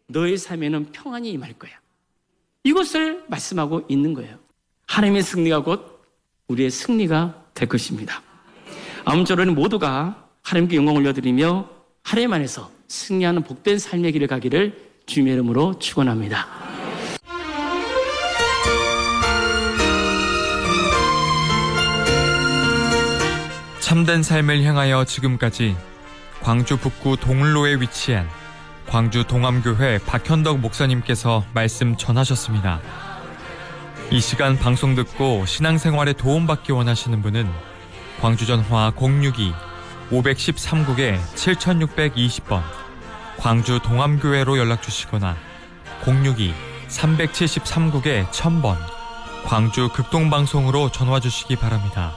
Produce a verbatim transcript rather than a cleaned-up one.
너의 삶에는 평안이 임할 거야. 이것을 말씀하고 있는 거예요. 하나님의 승리가 곧 우리의 승리가 될 것입니다. 아무쪼록 모두가 하나님께 영광을 올려드리며 하나님 안에서 승리하는 복된 삶의 길을 가기를 주님의 이름으로 축원합니다. 참된 삶을 향하여 지금까지 광주 북구 동을로에 위치한 광주 동암교회 박현덕 목사님께서 말씀 전하셨습니다. 이 시간 방송 듣고 신앙생활에 도움받기 원하시는 분은 광주전화 공육이 오일삼 국에 칠육이공 번 광주 동암교회로 연락주시거나 공육이 삼칠삼 국에 천 번 광주 극동방송으로 전화주시기 바랍니다.